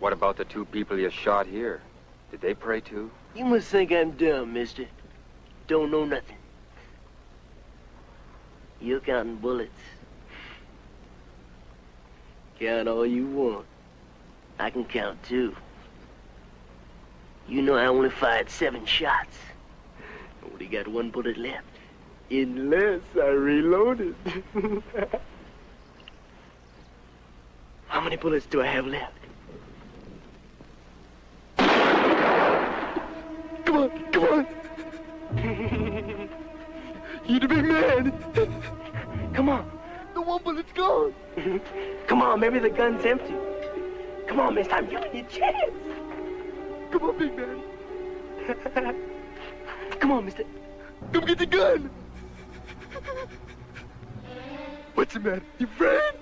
What about the two people you shot here? Did they pray too? You must think I'm dumb, mister. Don't know nothing. You're counting bullets. Count all you want. I can count too. You know I only fired 7 shots. Only got 1 bullet left. Unless I reloaded. How many bullets do I have left? Come on, come on. You're the big man. Come on. The 1 bullet's gone. Come on, maybe the gun's empty. Come on, mister, I'm giving you a chance. Come on, big man. Come on, mister. Come get the gun. What's the matter? You afraid?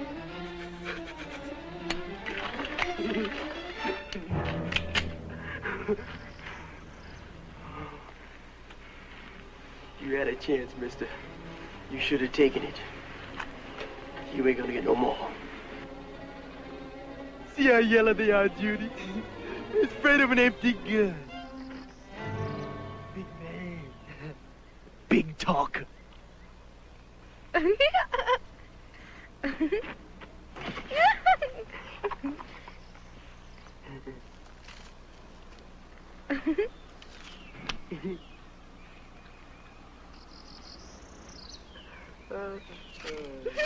You had a chance, mister. You should have taken it. You ain't gonna get no more. See how yellow they are, Judy? They're afraid of an empty gun. Big man. Big talker.